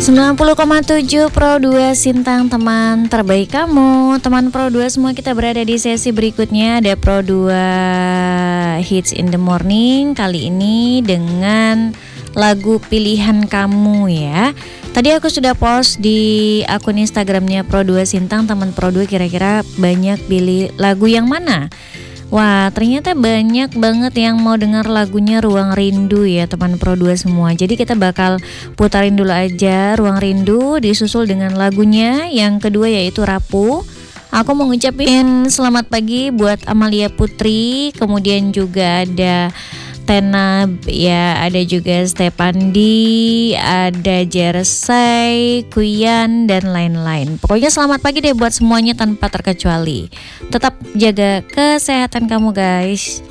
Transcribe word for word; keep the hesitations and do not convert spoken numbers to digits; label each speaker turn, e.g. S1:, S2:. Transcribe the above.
S1: sembilan puluh koma tujuh Pro dua Sintang, teman terbaik kamu. Teman Pro dua semua, kita berada di sesi berikutnya. Ada Pro dua Hits in the Morning kali ini dengan lagu pilihan kamu ya. Tadi aku sudah post di akun Instagramnya Pro dua Sintang. Teman Pro dua kira-kira banyak pilih lagu yang mana? Wah, ternyata banyak banget yang mau dengar lagunya Ruang Rindu ya teman Pro dua semua. Jadi kita bakal putarin dulu aja Ruang Rindu, disusul dengan lagunya yang kedua yaitu Rapuh. Aku mau ngucapin selamat pagi buat Amalia Putri, kemudian juga ada Tena ya, ada juga Stepandi, ada Jersey, Kuyan dan lain-lain. Pokoknya selamat pagi deh buat semuanya tanpa terkecuali. Tetap jaga kesehatan kamu guys.